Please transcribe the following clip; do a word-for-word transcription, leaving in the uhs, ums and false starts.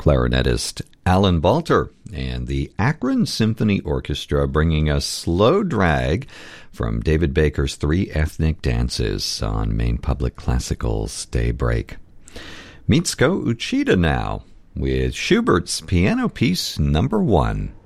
clarinetist Alan Balter and the Akron Symphony Orchestra bringing us Slow Drag from David Baker's Three Ethnic Dances on Maine Public Classical's Daybreak. Mitsuko Uchida now with Schubert's Piano Piece Number One.